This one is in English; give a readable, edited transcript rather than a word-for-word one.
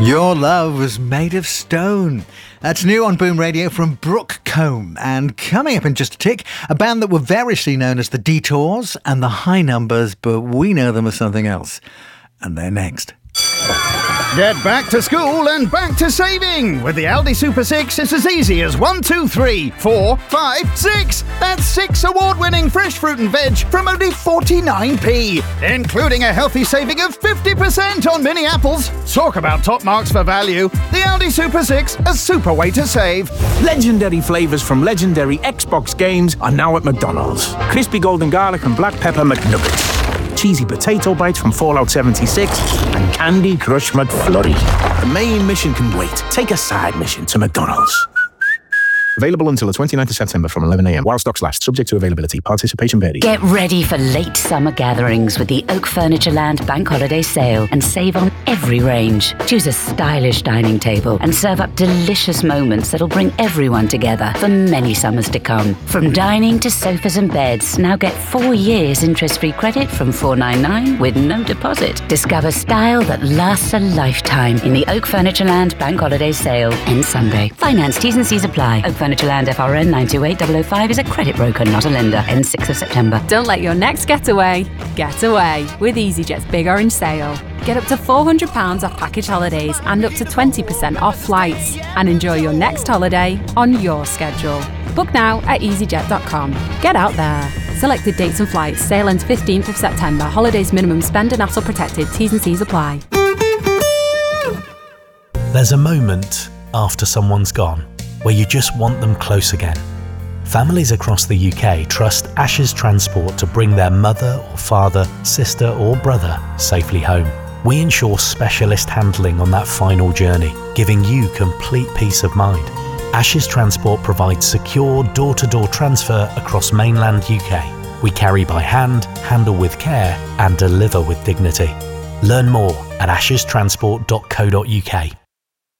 Your Love Was Made of Stone. That's new on Boom Radio from Brooke Combe. And coming up in just a tick, a band that were variously known as the Detours and the High Numbers, but we know them as something else. And they're next. Get back to school and back to saving! With the Aldi Super 6, it's as easy as 1, 2, 3, 4, 5, 6! That's 6 award-winning fresh fruit and veg from only 49p, including a healthy saving of 50% on mini apples. Talk about top marks for value. The Aldi Super 6, a super way to save. Legendary flavours from legendary Xbox games are now at McDonald's. Crispy golden garlic and black pepper McNuggets. Cheesy potato bites from Fallout 76 and Candy Crush McFlurry. The main mission can wait. Take a side mission to McDonald's. Available until the 29th of September from 11 a.m. while stocks last, subject to availability. Participation varies. Get ready for late summer gatherings with the Oak Furniture Land Bank Holiday Sale and save on every range. Choose a stylish dining table and serve up delicious moments that'll bring everyone together for many summers to come. From dining to sofas and beds, now get 4 years interest-free credit from $4.99 with no deposit. Discover style that lasts a lifetime in the Oak Furniture Land Bank Holiday Sale. Ends Sunday. Finance T's and C's apply. Oak Furniture Land FRN 928005 is a credit broker, not a lender. Ends 6th of September. Don't let your next getaway get away with EasyJet's Big Orange Sale. Get up to £400 off package holidays and up to 20% off flights. And enjoy your next holiday on your schedule. Book now at easyjet.com. Get out there. Selected dates and flights. Sale ends 15th of September. Holidays minimum spend and hassle protected. T's and C's apply. There's a moment after someone's gone where you just want them close again. Families across the UK trust Ashes Transport to bring their mother or father, sister or brother safely home. We ensure specialist handling on that final journey, giving you complete peace of mind. Ashes Transport provides secure door-to-door transfer across mainland UK. We carry by hand, handle with care and deliver with dignity. Learn more at ashestransport.co.uk.